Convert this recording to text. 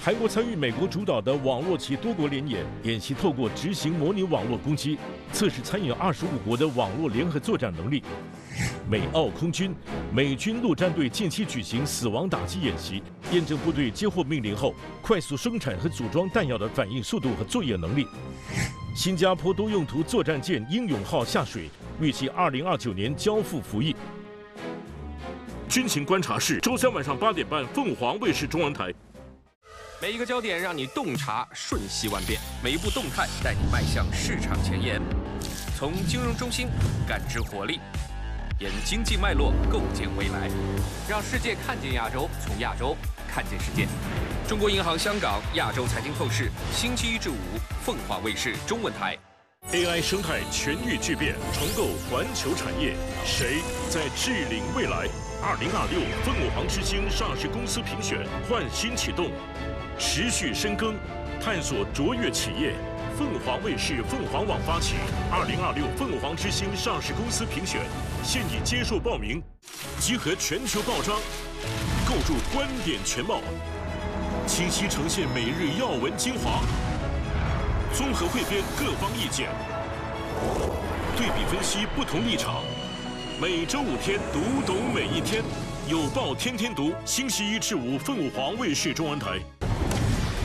韩国参与美国主导的网络及多国联演，演习透过执行模拟网络攻击，测试参与25国的网络联合作战能力。美澳空军、美军陆战队近期举行死亡打击演习，验证部队接获命令后快速生产和组装弹药的反应速度和作业能力。新加坡多用途作战舰英勇号下水，预计2029年交付服役。军情观察室，周三晚上8点半，凤凰卫视中文台。 每一个焦点让你洞察瞬息万变，每一步动态带你迈向市场前沿。从金融中心感知活力，沿经济脉络构建未来，让世界看见亚洲，从亚洲看见世界。中国银行香港亚洲财经透视，星期1至5，凤凰卫视中文台。 AI 生态全域巨变，重构环球产业，谁在治领未来？2026凤凰之星上市公司评选焕新启动，持续深耕，探索卓越企业。凤凰卫视凤凰网发起2026凤凰之星上市公司评选，现已接受报名，集合全球报章，构筑观点全貌，清晰呈现每日要闻精华，综合汇编各方意见，对比分析不同立场。每周5天，读懂每一天，有报天天读。星期1至5，凤凰卫视中文台。